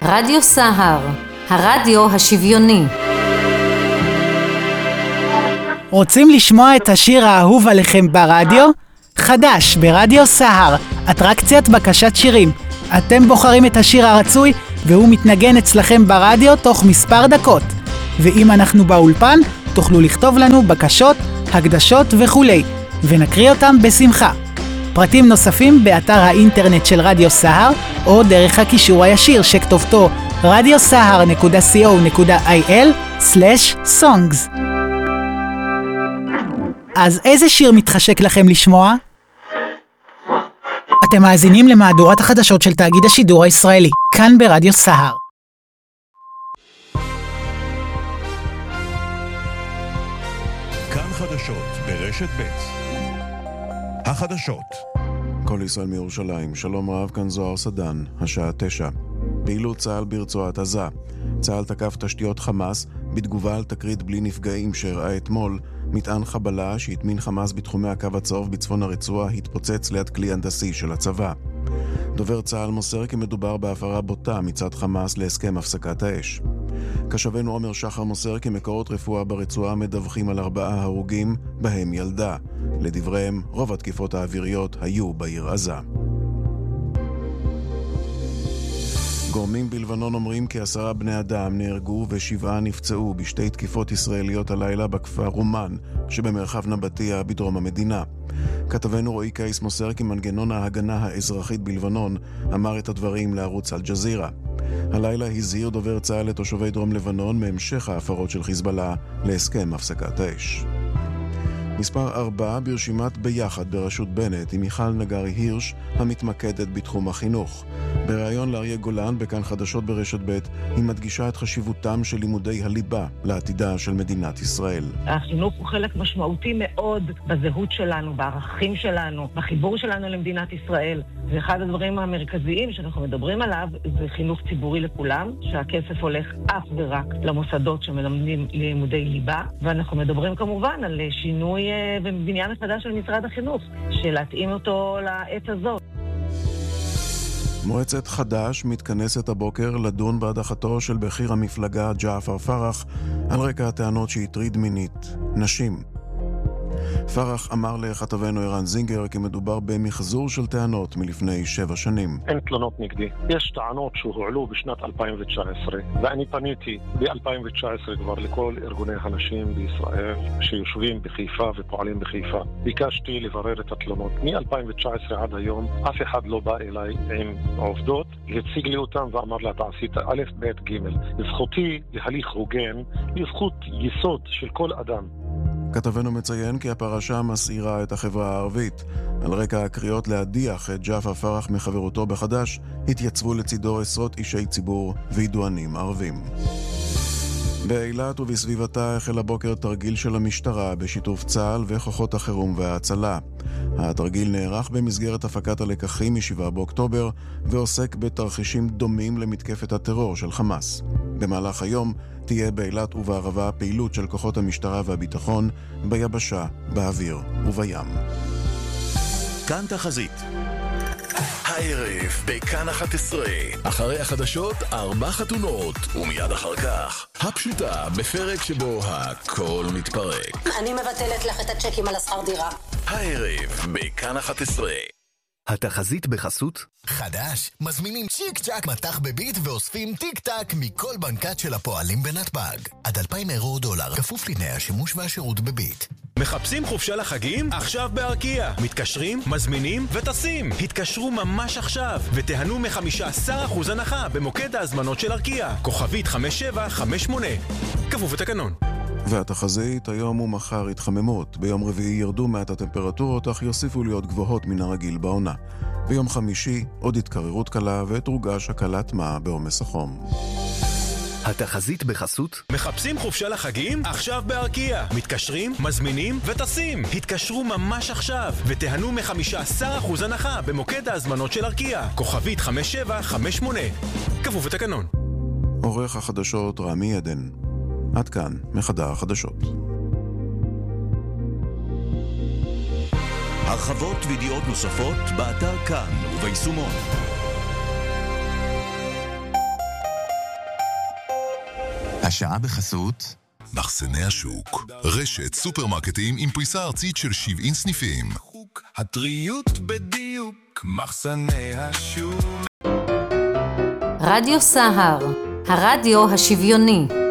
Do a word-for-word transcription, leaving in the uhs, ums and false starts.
רדיו סהר, הרדיו השוויוני. רוצים לשמוע את השיר האהוב עליכם ברדיו? חדש ברדיו סהר, אטרקציית בקשת שירים. אתם בוחרים את השיר הרצוי והוא מתנגן אצלכם ברדיו תוך מספר דקות. ואם אנחנו באולפן, תוכלו לכתוב לנו בקשות, הקדשות וכולי, ונקריא אותם בשמחה. פרטים נוספים באתר האינטרנט של רדיו סהר, או דרך הקישור הישיר שכתובתו רדיו סהר נקודה סי או נקודה איי אל סלש סונגס. אז איזה שיר מתחשק לכם לשמוע? אתם מאזינים למהדורת החדשות של תאגיד השידור הישראלי, כאן ברדיו סהר. כאן חדשות ברשת ב'. החדשות. כל ישראל מירושלים, שלום רב, כאן זוהר סדן, השעה תשע. פעילות צה"ל ברצועת עזה. צה"ל תקף תשתיות חמאס בתגובה על תקרית בלי נפגעים שהראה אתמול. מטען חבלה שהטמין חמאס בתחומי הקו הצהוב בצפון הרצועה התפוצץ ליד כלי הנדסי של הצבא. דובר צה"ל מוסר כי מדובר בהפרה בוטה מצד חמאס להסכם הפסקת האש. כשבנו עומר שחר מוסר כי מקורות רפואה ברצועה מדווחים על ארבעה הרוגים, בהם ילדה. לדבריהם, רוב התקיפות האוויריות היו בעיר עזה. גורמים בלבנון אומרים כי עשרה בני אדם נהרגו ושבעה נפצעו בשתי תקיפות ישראליות הלילה בכפר רומן שבמרחב נבטיה בדרום המדינה. כתבנו רועי קייס מוסר כי מנגנון ההגנה האזרחית בלבנון אמר את הדברים לערוץ אל-ג'זירה. הלילה הזהיר דובר צה"ל לתושבי דרום לבנון מהמשך ההפרות של חיזבאללה להסכם הפסקת האש. מספר ארבע ברשימת ביחד בראשות בנט עם מיכל נגרי הירש המתמקדת בתחום החינוך. בריאיון לאריה גולן בכאן חדשות ברשת ב' היא מדגישה את חשיבותם של לימודי הליבה לעתידה של מדינת ישראל. החינוך הוא חלק משמעותי מאוד בזהות שלנו, בערכים שלנו, בחיבור שלנו למדינת ישראל. ואחד הדברים המרכזיים שאנחנו מדברים עליו זה חינוך ציבורי לכולם, שהכסף הולך אף ורק למוסדות שמלמדים לימודי ליבה, ואנחנו מדברים כמובן על שינוי ובניין מחדש של משרד החינוך, שלהתאים אותו לעת הזאת. מועצת חד"ש מתכנסת הבוקר לדון בהדחתו של בכיר המפלגה ג'עפר פרח על רקע הטענות שהטריד מינית נשים. פרח אמר לכתבנו ערן זינגר כי מדובר במחזור של טענות מלפני שבע שנים. אין תלונות נגדי. יש טענות שהועלו בשנת אלפיים תשע עשרה, ואני פניתי ב-אלפיים תשע עשרה כבר לכל ארגוני הנשים בישראל שיושבים בחיפה ופועלים בחיפה. ביקשתי לברר את התלונות. מ-אלפיים תשע עשרה עד היום אף אחד לא בא אליי עם עובדות, הציג לי אותם ואמר לה תעשית א' ב' ג'. זכותי להליך הוגן היא זכות יסוד של כל אדם. כתבנו מציין כי הפרשה מסעירה את החברה הערבית. על רקע הקריאות להדיח את ג'עפר פרח מחברותו בחד"ש, התייצבו לצידו עשרות אישי ציבור וידוענים ערבים. באילת ובסביבתה החל הבוקר תרגיל של המשטרה בשיתוף צה"ל וכוחות החירום וההצלה. התרגיל נערך במסגרת הפקת הלקחים מ-שבעה באוקטובר ועוסק בתרחישים דומים למתקפת הטרור של חמאס. במהלך היום תהיה באילת ובערבה פעילות של כוחות המשטרה והביטחון ביבשה, באוויר ובים. כאן תחזית. הערב בכאן אחת עשרה, אחרי החדשות ארבע חתונות, ומיד אחר כך הפשוטה בפרק שבו הכל מתפרק. אני מבטלת לך את הצ'קים על השכר דירה. הערב בכאן אחת עשרה. התחזית בחסות חדש, מזמינים צ'יק צ'ק מתח בביט ואוספים טיק טק מכל בנקת של הפועלים בנתב"ג. עד אלפיים אירו דולר, כפוף לתנאי השימוש והשירות בביט. מחפשים חופשה לחגים? עכשיו בארקיע. מתקשרים, מזמינים וטסים. התקשרו ממש עכשיו ותיהנו מ-חמישה עשר אחוז הנחה במוקד ההזמנות של ארקיע. כוכבית חמש שבע חמש שמונה. כפוף לתקנון. והתחזית היום ומחר התחממות. ביום רביעי ירדו מעט הטמפרטורות, אך יוסיפו להיות גבוהות מן הרגיל בעונה. ביום חמישי עוד התקררות קלה ותורגש הקלת מה בעומס החום. התחזית בחסות מחפשים חופשה לחגים? עכשיו בארקיע. מתקשרים, מזמינים וטסים. התקשרו ממש עכשיו ותיהנו מ-חמישה עשר אחוז הנחה במוקד ההזמנות של ארקיע. כוכבית חמש שבע חמש שמונה. כפוף לתקנון. עורך החדשות רמי עדן. עד כאן מחדר החדשות. הרחבות וידיעות נוספות באתר כאן וביישומון. השעה בחסות מחסני השוק, רשת סופרמרקטים עם פריסה ארצית של שבעים סניפים. הטריות בדיוק, מחסני השוק. רדיו סהר, הרדיו השוויוני.